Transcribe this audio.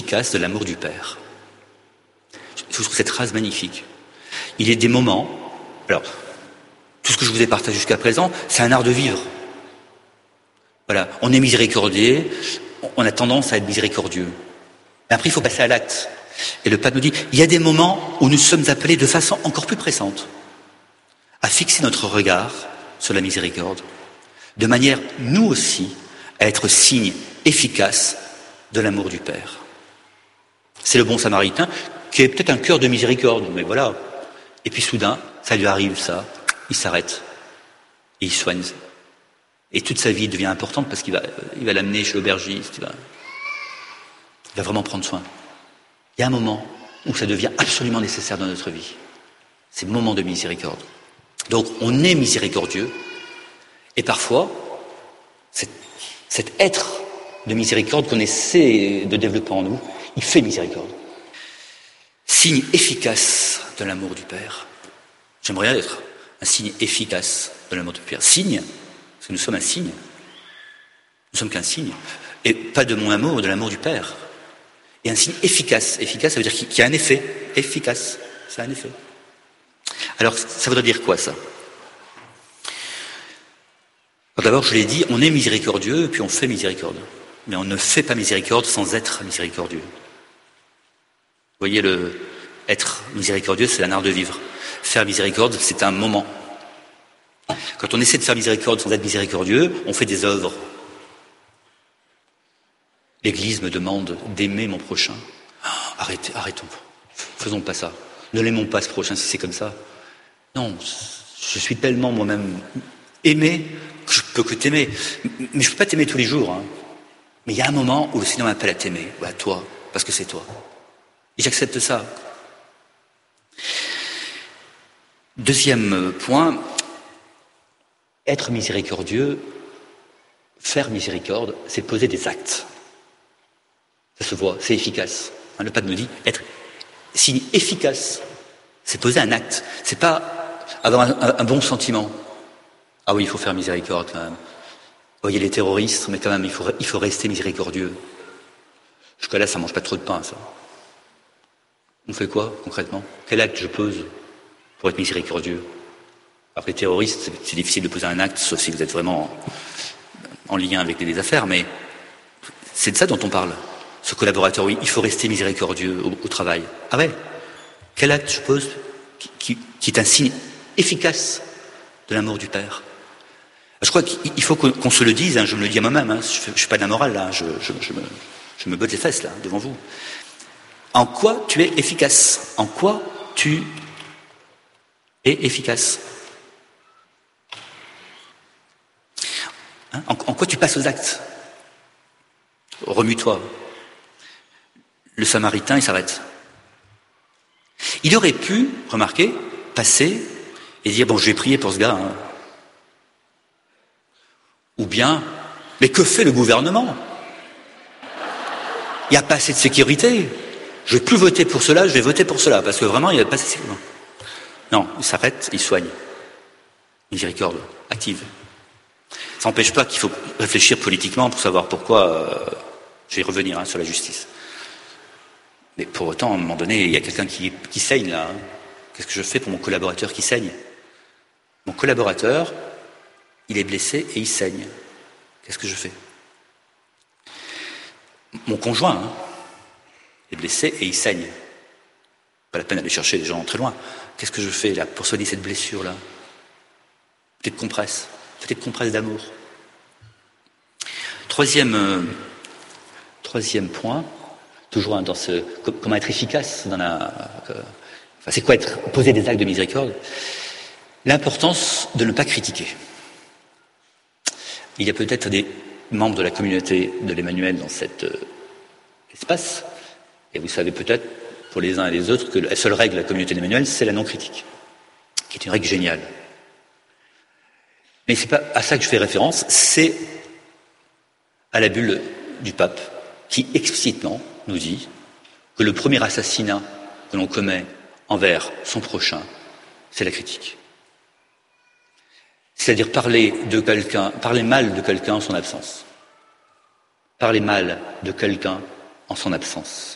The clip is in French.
efficace de l'amour du Père. Je trouve cette phrase magnifique. Il y a des moments, alors, tout ce que je vous ai partagé jusqu'à présent, c'est un art de vivre. Voilà, on est miséricordieux, on a tendance à être miséricordieux. Et après, il faut passer à l'acte. Et le pape nous dit, il y a des moments où nous sommes appelés de façon encore plus pressante à fixer notre regard sur la miséricorde, de manière, nous aussi, à être signe efficace de l'amour du Père. C'est le bon samaritain qui a peut-être un cœur de miséricorde, mais voilà. Et puis soudain, ça lui arrive ça, il s'arrête et il soigne. Et toute sa vie devient importante parce qu'il va l'amener chez l'aubergiste, il va vraiment prendre soin. Il y a un moment où ça devient absolument nécessaire dans notre vie. C'est le moment de miséricorde. Donc on est miséricordieux et parfois cet être de miséricorde qu'on essaie de développer en nous, il fait miséricorde. Signe efficace de l'amour du Père. J'aimerais être un signe efficace de l'amour du Père. Signe, parce que nous sommes un signe. Nous sommes qu'un signe. Et pas de mon amour, de l'amour du Père. Et un signe efficace. Efficace, ça veut dire qu'il y a un effet. Efficace, ça a un effet. Alors, ça voudrait dire quoi, ça? Alors, d'abord, je l'ai dit, on est miséricordieux, et puis on fait miséricorde. Mais on ne fait pas miséricorde sans être miséricordieux. Vous voyez, être miséricordieux, c'est un art de vivre. Faire miséricorde, c'est un moment. Quand on essaie de faire miséricorde sans être miséricordieux, on fait des œuvres. L'Église me demande d'aimer mon prochain. Arrêtons. Faisons pas ça. Ne l'aimons pas ce prochain si c'est comme ça. Non, je suis tellement moi-même aimé que je peux que t'aimer. Mais je peux pas t'aimer tous les jours. Hein. Mais il y a un moment où le Seigneur m'appelle à t'aimer. À toi, parce que c'est toi. Et j'accepte ça. Deuxième point, être miséricordieux, faire miséricorde, c'est poser des actes. Ça se voit, c'est efficace. Le pape nous dit, être signe efficace, c'est poser un acte. C'est pas avoir un bon sentiment. Ah oui, il faut faire miséricorde quand même. Vous voyez les terroristes, mais quand même, il faut rester miséricordieux. Jusqu'à là, ça mange pas trop de pain, ça. On fait quoi, concrètement? Quel acte je pose pour être miséricordieux? Après, les terroristes, c'est difficile de poser un acte, sauf si vous êtes vraiment en lien avec des affaires, mais c'est de ça dont on parle. Ce collaborateur, oui, il faut rester miséricordieux au travail. Ah ouais? Quel acte je pose qui est un signe efficace de l'amour du Père? Je crois qu'il faut qu'on se le dise, hein, je me le dis à moi-même, hein, je ne suis pas de la morale, là, je me botte les fesses, là, devant vous. En quoi tu es efficace? En quoi tu es efficace? Hein, en quoi tu passes aux actes? Remue-toi. Le Samaritain, il s'arrête. Il aurait pu, remarquez, passer et dire, bon, je vais prier pour ce gars. Hein. Ou bien, mais que fait le gouvernement? Il n'y a pas assez de sécurité. Je ne vais plus voter pour cela, je vais voter pour cela, parce que vraiment, il n'y a pas assez de sécurité. Non, il s'arrête, il soigne. Miséricorde, active. Ça n'empêche pas qu'il faut réfléchir politiquement pour savoir pourquoi, je vais revenir sur la justice. Mais pour autant, à un moment donné, il y a quelqu'un qui saigne là. Hein. Qu'est-ce que je fais pour mon collaborateur qui saigne? Mon collaborateur, il est blessé et il saigne. Qu'est-ce que je fais? Mon conjoint est blessé et il saigne. Pas la peine d'aller chercher des gens très loin. Qu'est-ce que je fais là pour soigner cette blessure-là? Petite compresse d'amour. Troisième point, toujours dans comment être efficace c'est quoi poser des actes de miséricorde? L'importance de ne pas critiquer. Il y a peut-être des membres de la communauté de l'Emmanuel dans cet espace, et vous savez peut-être, pour les uns et les autres, que la seule règle de la communauté de l'Emmanuel, c'est la non-critique, qui est une règle géniale. Mais c'est pas à ça que je fais référence, c'est à la bulle du pape, qui explicitement nous dit que le premier assassinat que l'on commet envers son prochain, c'est la critique. C'est-à-dire parler mal de quelqu'un en son absence. Parler mal de quelqu'un en son absence.